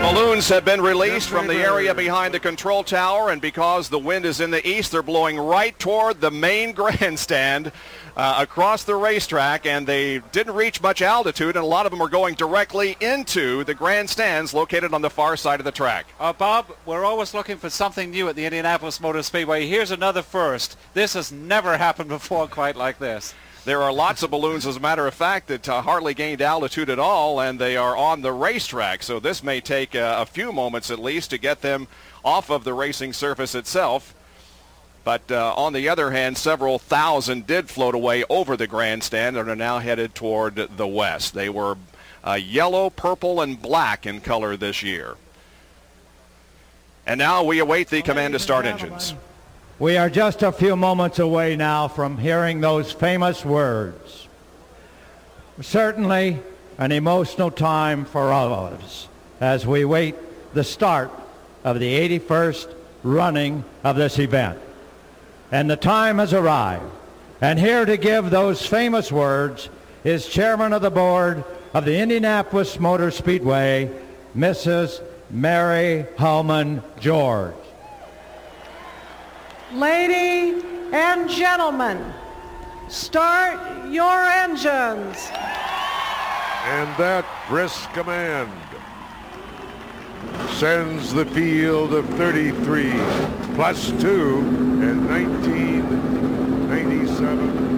balloons have been released from the area behind the control tower, and because the wind is in the east, they're blowing right toward the main grandstand across the racetrack, and they didn't reach much altitude, and a lot of them are going directly into the grandstands located on the far side of the track. Bob, we're always looking for something new at the Indianapolis Motor Speedway. Here's another first. This has never happened before quite like this. There are lots of balloons, as a matter of fact, that hardly gained altitude at all, and they are on the racetrack. So this may take a few moments at least to get them off of the racing surface itself. But on the other hand, several thousand did float away over the grandstand and are now headed toward the west. They were yellow, purple, and black in color this year. And now we await the command to start engines. We are just a few moments away now from hearing those famous words. Certainly an emotional time for all of us as we wait the start of the 81st running of this event. And the time has arrived. And here to give those famous words is Chairman of the Board of the Indianapolis Motor Speedway, Mrs. Mary Hullman George. Ladies and gentlemen, start your engines. And that brisk command sends the field of 33 plus 2 in 1997.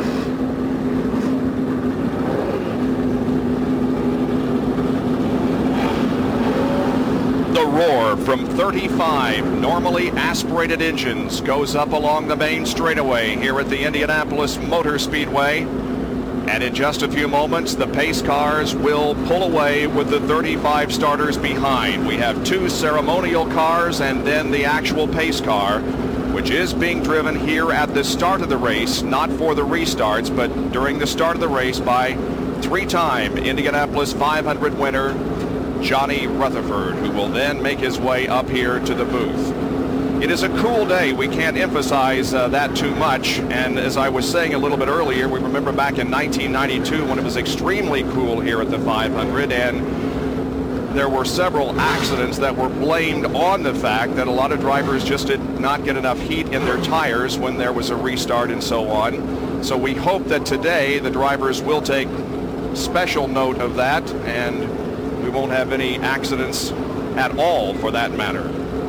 The roar from 35 normally aspirated engines goes up along the main straightaway here at the Indianapolis Motor Speedway. And in just a few moments, the pace cars will pull away with the 35 starters behind. We have two ceremonial cars and then the actual pace car, which is being driven here at the start of the race, not for the restarts, but during the start of the race by three-time Indianapolis 500 winner Johnny Rutherford, who will then make his way up here to the booth. It is a cool day. We can't emphasize that too much. And as I was saying a little bit earlier, we remember back in 1992 when it was extremely cool here at the 500, and there were several accidents that were blamed on the fact that a lot of drivers just did not get enough heat in their tires when there was a restart and so on. So we hope that today the drivers will take special note of that, and we won't have any accidents at all for that matter.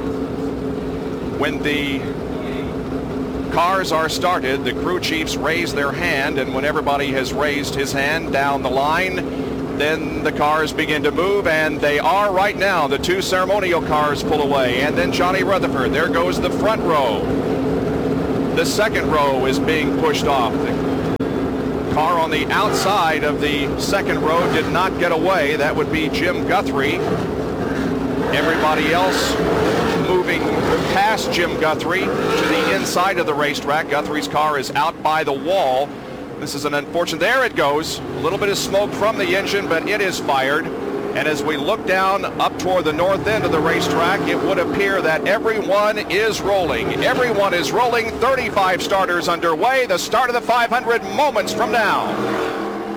When the cars are started, the crew chiefs raise their hand, and when everybody has raised his hand down the line, then the cars begin to move, and they are right now. The two ceremonial cars pull away, and then Johnny Rutherford. There goes the front row. The second row is being pushed off. The car on the outside of the second row did not get away. That would be Jim Guthrie. Everybody else moving past Jim Guthrie to the inside of the racetrack. Guthrie's car is out by the wall. This is an unfortunate, there it goes. A little bit of smoke from the engine, but it is fired. And as we look down up toward the north end of the racetrack, it would appear that everyone is rolling. Everyone is rolling. 35 starters underway. The start of the 500 moments from now.